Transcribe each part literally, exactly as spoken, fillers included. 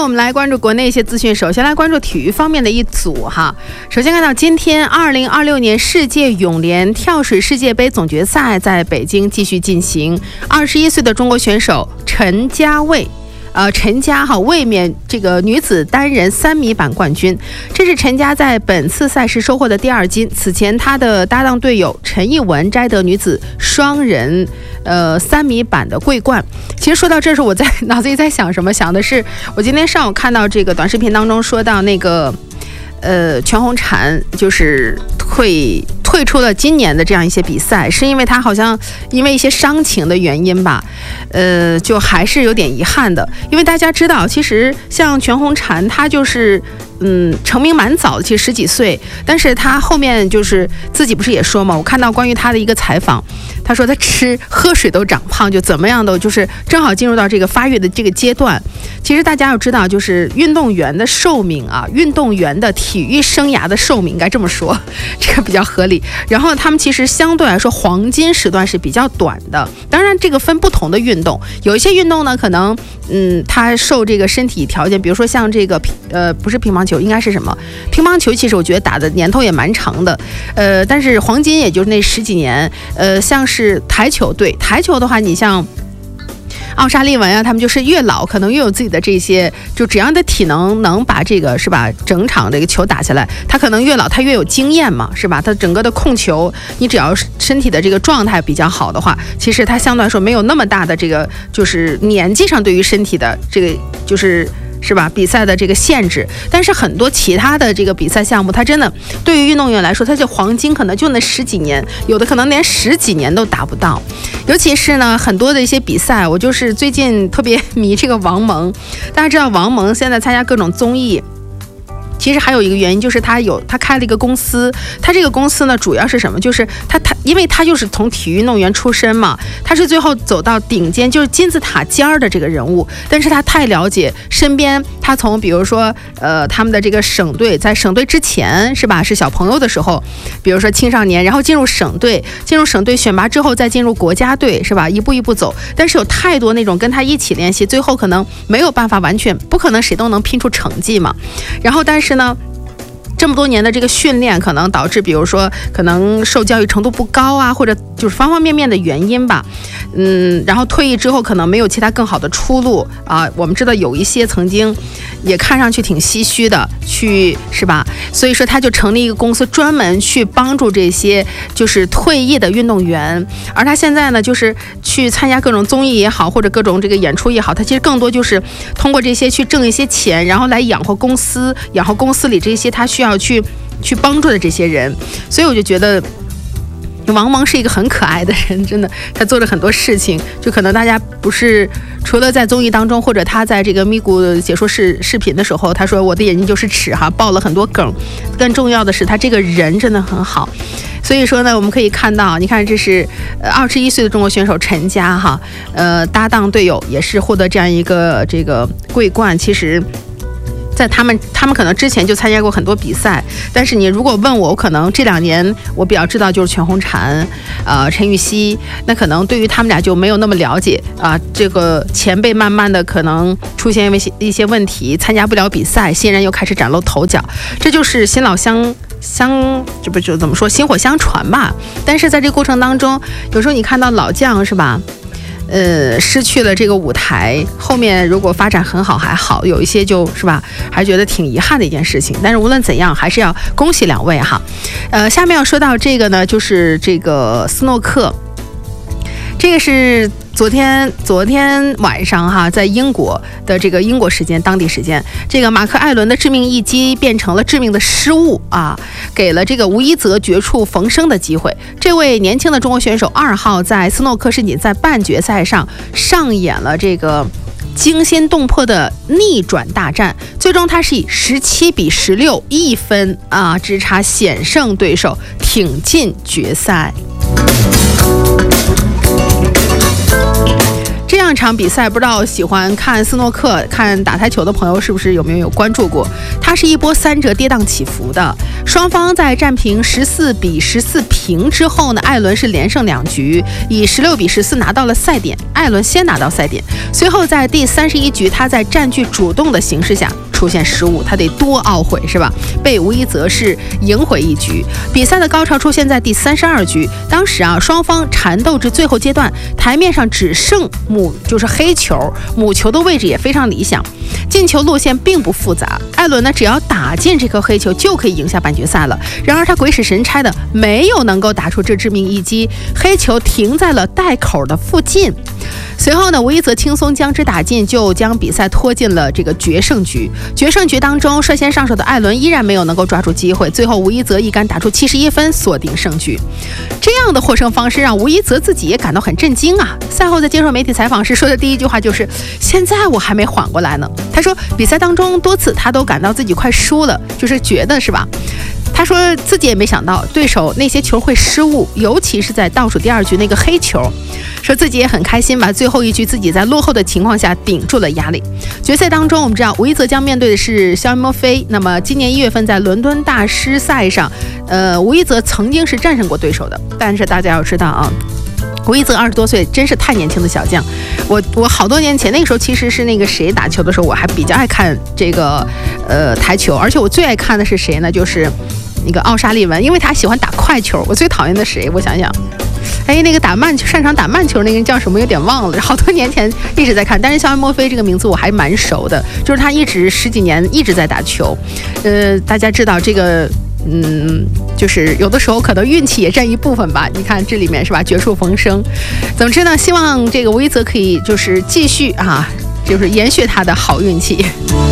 我们来关注国内一些资讯。首先来关注体育方面的一组哈。首先看到今天二零二六年世界泳联跳水世界杯总决赛在北京继续进行。二十一岁的中国选手陈佳蔚。呃，陈佳哈卫冕这个女子单人三米板冠军，这是陈佳在本次赛事收获的第二金。此前她的搭档队友陈艺文摘得女子双人呃三米板的桂冠。其实说到这时候，我在脑子里在想什么？想的是我今天上午看到这个短视频当中说到那个呃全红婵就是退。退出了今年的这样一些比赛，是因为他好像因为一些伤情的原因吧，呃，就还是有点遗憾的。因为大家知道，其实像全红婵，她就是嗯成名蛮早的，其实十几岁，但是她后面就是自己不是也说嘛，我看到关于她的一个采访，她说她吃喝水都长胖，就怎么样都就是正好进入到这个发育的这个阶段。其实大家要知道，就是运动员的寿命啊，运动员的体育生涯的寿命应该这么说，这个比较合理。然后他们其实相对来说黄金时段是比较短的，当然这个分不同的运动，有一些运动呢可能嗯它受这个身体条件，比如说像这个呃不是乒乓球，应该是什么乒乓球，其实我觉得打的年头也蛮长的，呃但是黄金也就是那十几年，呃像是台球，对台球的话，你像奥沙利文啊，他们就是越老可能越有自己的这些，就只要你的体能能把这个是吧整场这个球打下来，他可能越老他越有经验嘛，是吧？他整个的控球，你只要身体的这个状态比较好的话，其实他相对来说没有那么大的这个就是年纪上对于身体的这个就是是吧比赛的这个限制。但是很多其他的这个比赛项目，它真的对于运动员来说，它就黄金可能就那十几年，有的可能连十几年都达不到。尤其是呢很多的一些比赛，我就是最近特别迷这个王蒙。大家知道王蒙现在参加各种综艺，其实还有一个原因，就是他有他开了一个公司，他这个公司呢主要是什么，就是他他因为他就是从体育运动员出身嘛，他是最后走到顶尖，就是金字塔尖儿的这个人物，但是他太了解身边，他从比如说呃他们的这个省队，在省队之前是吧是小朋友的时候，比如说青少年，然后进入省队，进入省队选拔之后再进入国家队是吧，一步一步走，但是有太多那种跟他一起练习，最后可能没有办法完全不可能谁都能拼出成绩嘛，然后但是是呢这么多年的这个训练，可能导致比如说可能受教育程度不高啊，或者就是方方面面的原因吧，嗯，然后退役之后可能没有其他更好的出路啊。我们知道有一些曾经也看上去挺唏嘘的，去是吧？所以说他就成立一个公司，专门去帮助这些就是退役的运动员。而他现在呢，就是去参加各种综艺也好，或者各种这个演出也好，他其实更多就是通过这些去挣一些钱，然后来养活公司，养活公司里这些他需要要去去帮助的这些人。所以我就觉得王蒙是一个很可爱的人，真的，他做了很多事情，就可能大家不是除了在综艺当中，或者他在这个咪咕解说视视频的时候，他说我的眼睛就是尺哈，爆了很多梗，更重要的是他这个人真的很好。所以说呢，我们可以看到，你看这是呃二十一岁的中国选手陈佳哈，呃搭档队友也是获得这样一个这个桂冠。其实在他们他们可能之前就参加过很多比赛，但是你如果问我，我可能这两年我比较知道就是全红婵，呃陈芋汐，那可能对于他们俩就没有那么了解啊、呃。这个前辈慢慢的可能出现一些一些问题，参加不了比赛，新人又开始崭露头角，这就是新老相相这不就怎么说薪火相传吧。但是在这个过程当中，有时候你看到老将是吧？呃，失去了这个舞台，后面如果发展很好还好，有一些就是吧，还觉得挺遗憾的一件事情。但是无论怎样，还是要恭喜两位哈。呃，下面要说到这个呢，就是这个斯诺克，这个是昨天昨天晚上哈，在英国的这个英国时间当地时间，这个马克艾伦的致命一击变成了致命的失误啊，给了这个吴一泽绝处逢生的机会。这位年轻的中国选手二号在斯诺克世锦赛半决赛上上演了这个惊心动魄的逆转大战，最终他是以十七比十六一分啊之差险胜对手，挺进决赛。这样样一场比赛，不知道喜欢看斯诺克、看打台球的朋友是不是有没有有关注过？它是一波三折跌宕起伏的，双方在战平十四比十四平之后呢，艾伦是连胜两局，以十六比十四拿到了赛点，艾伦先拿到赛点，随后在第三十一局，他在占据主动的形势下出现失误，他得多懊悔是吧？被吴一泽是赢回一局。比赛的高潮出现在第三十二局，当时啊，双方缠斗至最后阶段，台面上只剩母就是黑球，母球的位置也非常理想，进球路线并不复杂，艾伦呢只要打进这颗黑球就可以赢下半决赛了。然而他鬼使神差的没有能够打出这致命一击，黑球停在了袋口的附近。随后呢，吴一泽轻松将之打进，就将比赛拖进了这个决胜局。决胜局当中，率先上手的艾伦依然没有能够抓住机会，最后吴一泽一杆打出七十一分，锁定胜局。这样的获胜方式让吴一泽自己也感到很震惊啊！赛后在接受媒体采访时说的第一句话就是：“现在我还没缓过来呢。”他说，比赛当中多次他都感到自己快输了，就是觉得是吧？他说自己也没想到对手那些球会失误，尤其是在倒数第二局那个黑球，说自己也很开心，把最后一局自己在落后的情况下顶住了压力。决赛当中，我们知道吴一泽将面对的是肖恩·莫菲。那么今年一月份在伦敦大师赛上，呃，吴一泽曾经是战胜过对手的，但是大家要知道啊。吴一泽二十多岁，真是太年轻的小将。我我好多年前那个时候，其实是那个谁打球的时候，我还比较爱看这个呃台球，而且我最爱看的是谁呢？就是那个奥沙利文，因为他喜欢打快球。我最讨厌的谁？我想想，哎，那个打慢球，擅长打慢球那个人叫什么？有点忘了。好多年前一直在看，但是肖恩·莫菲这个名字我还蛮熟的，就是他一直十几年一直在打球。呃，大家知道这个。嗯，就是有的时候可能运气也占一部分吧。你看这里面是吧，绝处逢生。总之呢，希望这个吴一泽可以就是继续啊，就是延续他的好运气。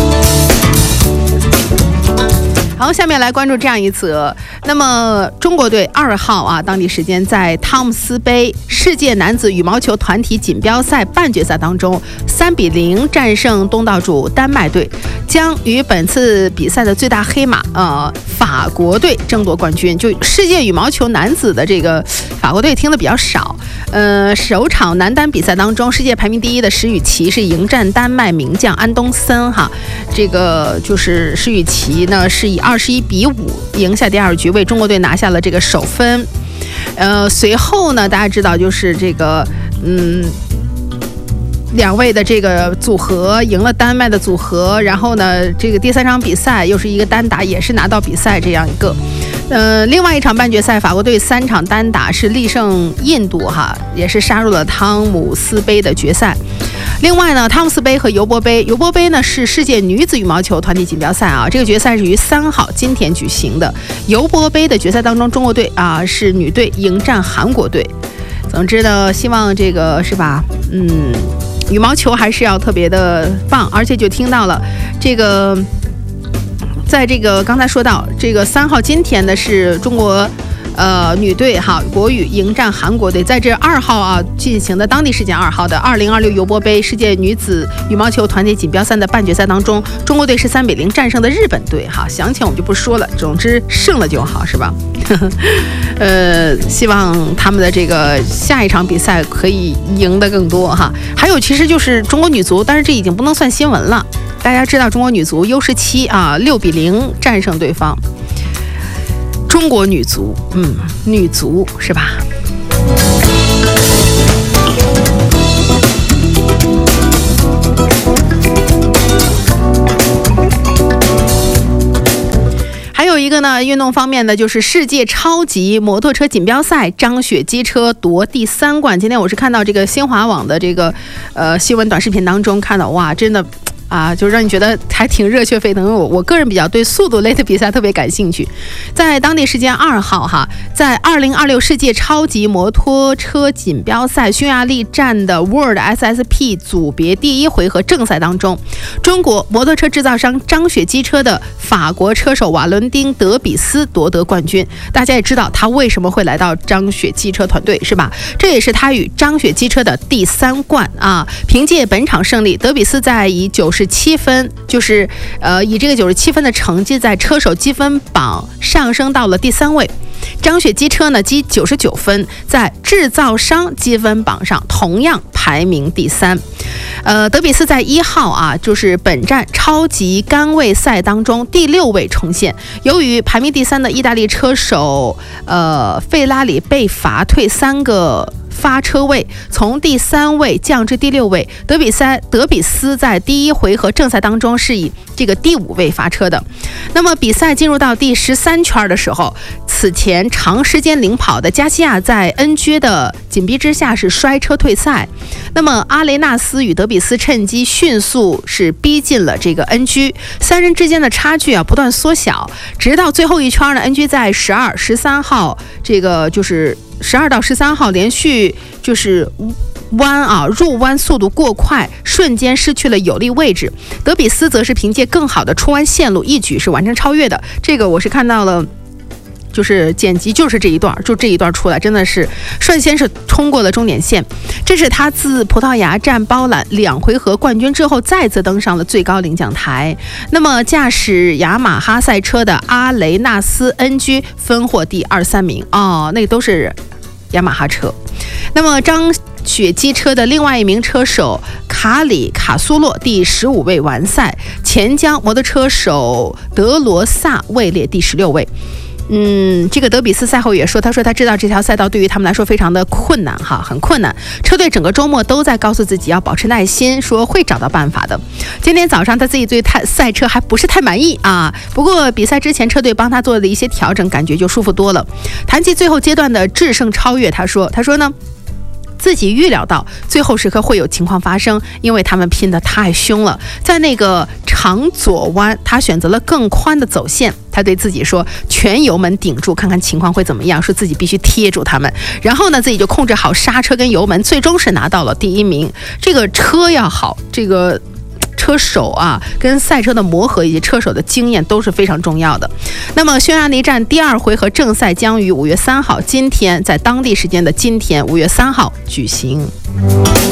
好，下面来关注这样一则。那么，中国队二号啊，当地时间在汤姆斯杯世界男子羽毛球团体锦标赛半决赛当中，三比零战胜东道主丹麦队，将与本次比赛的最大黑马呃法国队争夺冠军。就世界羽毛球男子的这个法国队听的比较少。呃，首场男单比赛当中，世界排名第一的石宇奇是迎战丹麦名将安东森哈，这个就是石宇奇呢是以二十一比五赢下第二局，为中国队拿下了这个首分。呃，随后呢，大家知道就是这个，嗯，两位的这个组合赢了丹麦的组合，然后呢，这个第三场比赛又是一个单打，也是拿到比赛这样一个。呃，另外一场半决赛，法国队三场单打是力胜印度哈，也是杀入了汤姆斯杯的决赛。另外呢，汤姆斯杯和尤伯杯，尤伯杯呢是世界女子羽毛球团体锦标赛啊，这个决赛是于三号今天举行的。尤伯杯的决赛当中，中国队啊是女队迎战韩国队。总之呢，希望这个是吧，嗯，羽毛球还是要特别的棒，而且就听到了这个。在这个刚才说到这个三号今天的是中国呃女队哈国羽迎战韩国队，在这二号啊进行的当地时间二号的二零二六尤伯杯世界女子羽毛球团体锦标赛的半决赛当中，中国队是三比零战胜的日本队哈，详情我们就不说了，总之胜了就好是吧？呃，希望他们的这个下一场比赛可以赢得更多哈。还有其实就是中国女足，但是这已经不能算新闻了。大家知道中国女足 U 十七 啊，六比零战胜对方。中国女足，嗯，女足是吧？还有一个呢，运动方面的就是世界超级摩托车锦标赛，张雪机车夺第三冠。今天我是看到这个新华网的这个呃新闻短视频当中看到，哇，真的。啊，就让你觉得还挺热血沸腾。我我个人比较对速度类的比赛特别感兴趣。在当地时间二号哈，在二零二六世界超级摩托车锦标赛匈牙利站的 World S S P 组别第一回合正赛当中，中国摩托车制造商张雪机车的法国车手瓦伦丁·德比斯夺得冠军。大家也知道他为什么会来到张雪机车团队是吧？这也是他与张雪机车的第三冠啊！凭借本场胜利，德比斯在以九十十七分，就是呃以这个九十七分的成绩在车手积分榜上升到了第三位。张雪机车呢积九十九分，在制造商积分榜上同样排名第三。呃，德比斯在一号啊，就是本站超级杆位赛当中第六位冲线。由于排名第三的意大利车手呃费拉里被罚退三个发车位，从第三位降至第六位。德比赛德比斯在第一回合正赛当中是以这个第五位发车的。那么比赛进入到第十三圈的时候，此前长时间领跑的加西亚在 N G 的紧逼之下是摔车退赛。那么阿雷纳斯与德比斯趁机迅速是逼近了这个 N G， 三人之间的差距啊不断缩小，直到最后一圈呢 ，N G 在十二、十三号这个就是十二到十三号连续就是弯啊入弯速度过快，瞬间失去了有利位置。德比斯则是凭借更好的出弯线路，一举是完成超越的。这个我是看到了。就是剪辑就是这一段，就这一段出来，真的是率先是冲过了终点线。这是他自葡萄牙站包揽两回合冠军之后，再次登上了最高领奖台。那么驾驶雅马哈赛车的阿雷纳斯 N G 分获第二三名哦，那个都是雅马哈车。那么张雪机车的另外一名车手卡里卡苏洛第十五位完赛，前江摩托车手德罗萨位列第十六位。嗯，这个德比斯赛后也说，他说他知道这条赛道对于他们来说非常的困难哈，很困难。车队整个周末都在告诉自己要保持耐心，说会找到办法的。今天早上他自己对他赛车还不是太满意啊，不过比赛之前车队帮他做了一些调整，感觉就舒服多了。谈及最后阶段的制胜超越，他说，他说呢。自己预料到最后时刻会有情况发生，因为他们拼得太凶了。在那个长左弯，他选择了更宽的走线。他对自己说，全油门顶住，看看情况会怎么样，说自己必须贴住他们。然后呢，自己就控制好刹车跟油门，最终是拿到了第一名。这个车要好，这个车手啊跟赛车的磨合以及车手的经验都是非常重要的。那么匈牙利站第二回合正赛将于五月三号，今天在当地时间的今天五月三号举行。